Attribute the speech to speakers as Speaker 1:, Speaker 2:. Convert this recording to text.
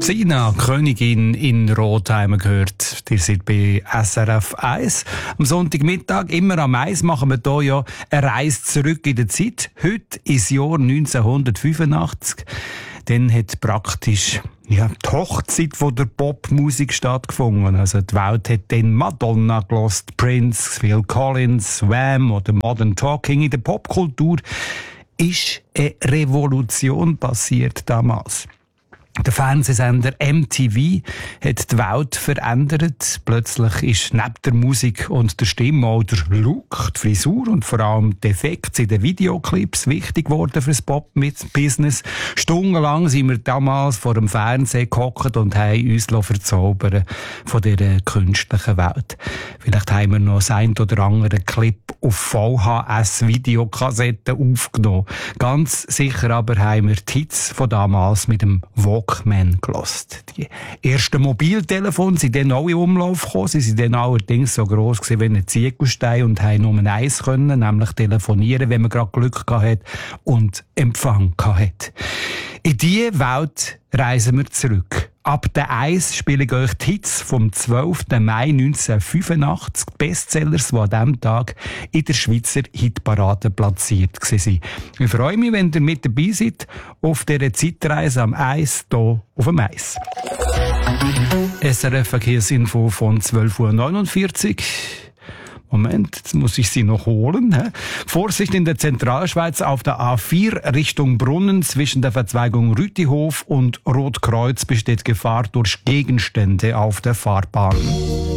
Speaker 1: Sina, Königin in Rothheim gehört. Ihr seid bei SRF 1. Am Sonntagmittag, immer am 1, machen wir hier ja eine Reise zurück in der Zeit. Heute ins Jahr 1985. Dann hat praktisch die Hochzeit von der Popmusik stattgefunden. Also die Welt hat dann Madonna gelost, Prince, Phil Collins, Wham oder Modern Talking. In der Popkultur ist eine Revolution passiert damals. Der Fernsehsender MTV hat die Welt verändert. Plötzlich ist neben der Musik und der Stimme auch der Look, die Frisur und vor allem die Effekte in den Videoclips wichtig geworden für das Pop-Business. Stundenlang sind wir damals vor dem Fernsehen gehockt und haben uns verzaubern von dieser künstlichen Welt. Vielleicht haben wir noch das ein oder andere Clip auf VHS-Videokassetten aufgenommen. Ganz sicher aber haben wir die Hits von damals mit dem Walkman gelost. Die ersten Mobiltelefone sind dann auch in Umlauf gekommen. Sie waren dann allerdings so gross gewesen wie ein Ziegelstein und haben nur eins können, nämlich telefonieren, wenn man gerade Glück hatte und Empfang hatte. In diese Welt reisen wir zurück. Ab der 1 spiele ich euch die Hits vom 12. Mai 1985, die Bestsellers, die an diesem Tag in der Schweizer Hitparade platziert waren. Ich freue mich, wenn ihr mit dabei seid auf dieser Zeitreise am 1 hier auf dem Eis. SRF Verkehrsinfo von 12.49 Uhr. Moment, jetzt muss ich sie noch holen. Vorsicht in der Zentralschweiz auf der A4 Richtung Brunnen zwischen der Verzweigung Rütihof und Rotkreuz besteht Gefahr durch Gegenstände auf der Fahrbahn.